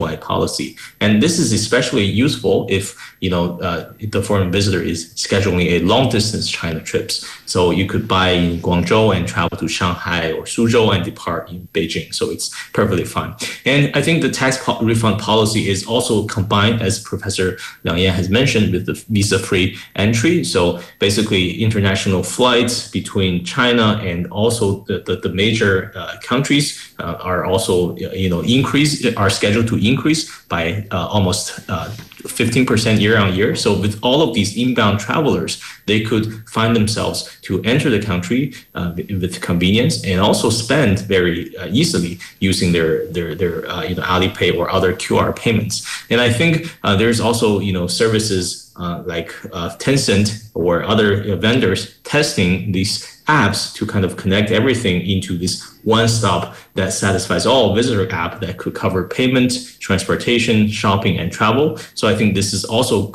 policy. And this is especially useful if the foreign visitor is scheduling a long distance China trips. So you could buy in Guangzhou and travel to Shanghai or Suzhou and depart in Beijing. So it's perfectly fine. And I think the tax refund policy is also combined, as Professor Liang Yan has mentioned, with the visa-free entry. So basically, international flights between China and also the major countries are also are scheduled to increase by almost 15% year on year. So with all of these inbound travelers, they could find themselves to enter the country with convenience and also spend very easily using their Alipay or other QR payments. And I think there's also services like Tencent or other vendors testing these apps to kind of connect everything into this one stop that satisfies all visitor app that could cover payment, transportation, shopping, and travel. So I think this is also